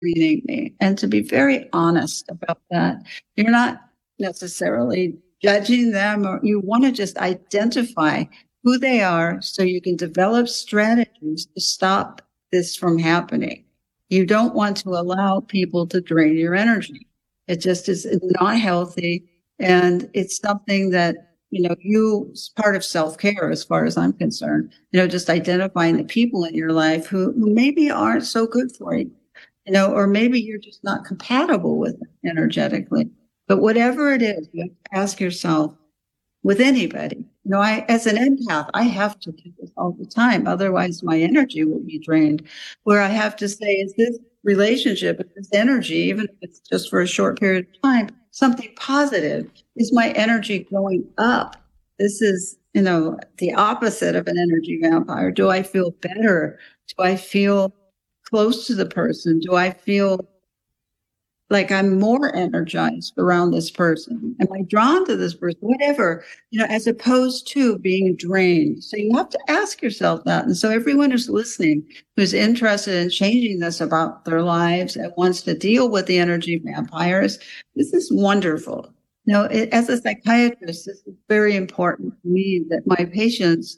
draining me? And to be very honest about that. You're not necessarily judging them, or you want to just identify who they are so you can develop strategies to stop this from happening. You don't want to allow people to drain your energy. It just is not healthy. And it's something that, it's part of self-care as far as I'm concerned, just identifying the people in your life who maybe aren't so good for you, or maybe you're just not compatible with them energetically. But whatever it is, you have to ask yourself, with anybody, as an empath, I have to do this all the time. Otherwise, my energy will be drained, where I have to say, is this relationship, is this energy, even if it's just for a short period of time, something positive? Is my energy going up? This is, the opposite of an energy vampire. Do I feel better? Do I feel close to the person? Do I feel like I'm more energized around this person? Am I drawn to this person? Whatever, as opposed to being drained. So you have to ask yourself that. And so everyone who's listening, who's interested in changing this about their lives and wants to deal with the energy vampires, this is wonderful. As a psychiatrist, this is very important to me that my patients,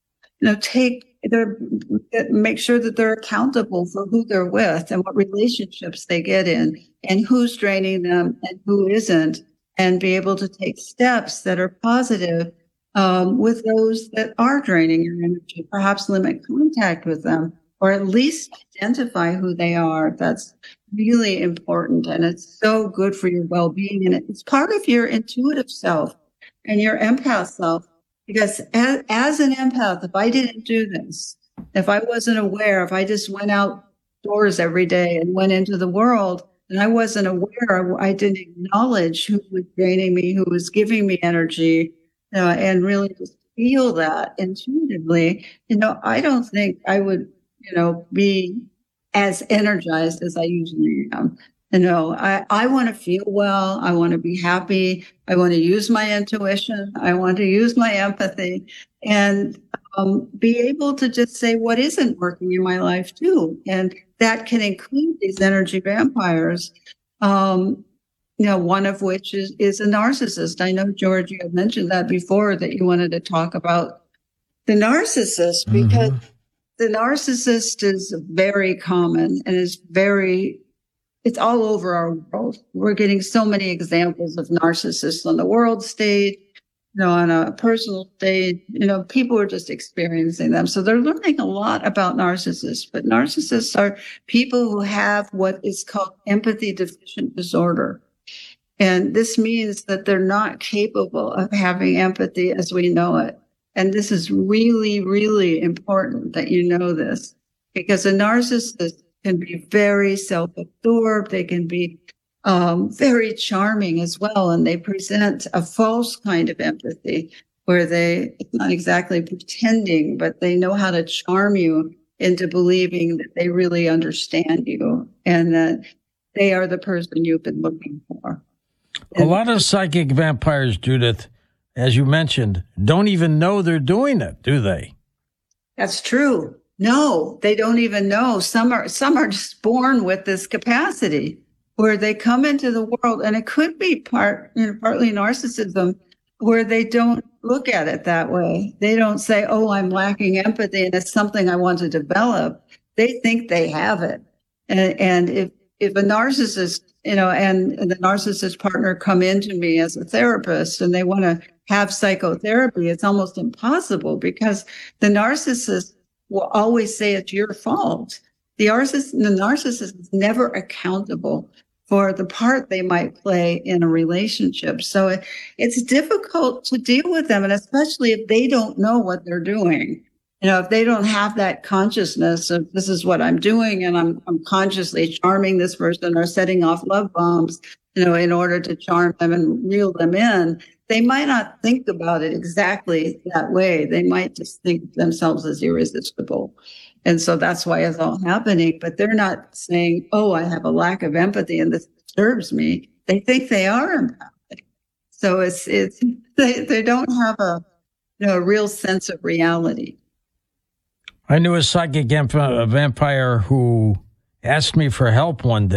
make sure that they're accountable for who they're with and what relationships they get in and who's draining them and who isn't, and be able to take steps that are positive with those that are draining your energy, perhaps limit contact with them, or at least identify who they are. That's really important. And it's so good for your well-being. And it's part of your intuitive self and your empath self. Because as an empath, if I didn't do this, if I wasn't aware, if I just went outdoors every day and went into the world and I wasn't aware, I didn't acknowledge who was draining me, who was giving me energy, and really just feel that intuitively, I don't think I would, be as energized as I usually am. I want to feel well. I want to be happy. I want to use my intuition. I want to use my empathy and be able to just say what isn't working in my life too. And that can include these energy vampires, one of which is a narcissist. I know, George, you had mentioned that before, that you wanted to talk about the narcissist, because the narcissist is very common and it's all over our world. We're getting so many examples of narcissists on the world stage, on a personal stage. People are just experiencing them. So they're learning a lot about narcissists. But narcissists are people who have what is called empathy deficient disorder. And this means that they're not capable of having empathy as we know it. And this is really, really important that you know this, because a narcissist can be very self-absorbed. They can be very charming as well. And they present a false kind of empathy where it's not exactly pretending, but they know how to charm you into believing that they really understand you and that they are the person you've been looking for. A lot of psychic vampires, Judith, as you mentioned, don't even know they're doing it, do they? That's true. No, they don't even know. Some are just born with this capacity where they come into the world, and it could be partly narcissism, where they don't look at it that way. They don't say, "Oh, I'm lacking empathy, and it's something I want to develop." They think they have it, and if a narcissist, and the narcissist partner come into me as a therapist and they want to have psychotherapy, it's almost impossible because the narcissist will always say it's your fault. The narcissist is never accountable for the part they might play in a relationship. So it's difficult to deal with them, and especially if they don't know what they're doing. If they don't have that consciousness of this is what I'm doing and I'm consciously charming this person or setting off love bombs, in order to charm them and reel them in, they might not think about it exactly that way. They might just think of themselves as irresistible. And so that's why it's all happening. But they're not saying, "Oh, I have a lack of empathy and this disturbs me." They think they are empathic. So they don't have a real sense of reality. I knew a psychic vampire who asked me for help one day.